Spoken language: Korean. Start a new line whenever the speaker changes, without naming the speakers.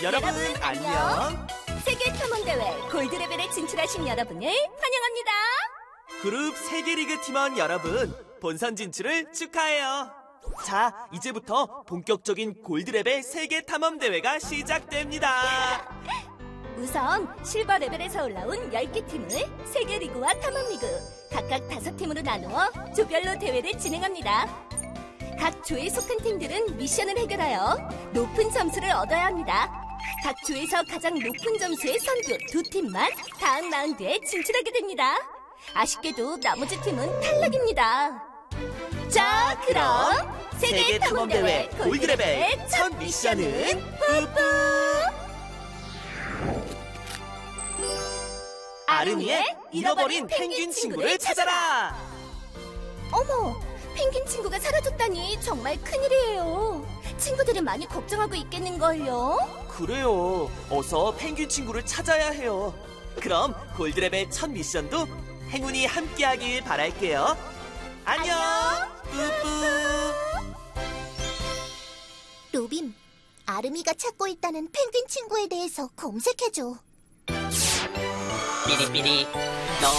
여러분 안녕.
세계 탐험대회 골드레벨에 진출하신 여러분을 환영합니다.
그룹 세계리그 팀원 여러분, 본선 진출을 축하해요. 자, 이제부터 본격적인 골드레벨 세계 탐험대회가 시작됩니다.
우선 실버 레벨에서 올라온 10개 팀을 세계리그와 탐험리그 각각 5팀으로 나누어 조별로 대회를 진행합니다. 각 조에 속한 팀들은 미션을 해결하여 높은 점수를 얻어야 합니다. 각 조에서 가장 높은 점수의 선두 2팀만 다음 라운드에 진출하게 됩니다. 아쉽게도 나머지 팀은 탈락입니다. 자, 그럼 세계 탐험대회 골드레벨의 첫 미션은 뿌뿌!
아름이의 잃어버린 펭귄 친구를 찾아라.
어머, 펭귄 친구가 사라졌다니 정말 큰일이에요. 친구들은 많이 걱정하고 있겠는걸요?
그래요. 어서 펭귄 친구를 찾아야 해요. 그럼 골드레벨 첫 미션도 행운이 함께하길 바랄게요. 안녕. 뿌뿌.
로빈, 아름이가 찾고 있다는 펭귄 친구에 대해서 검색해줘.
삐리삐리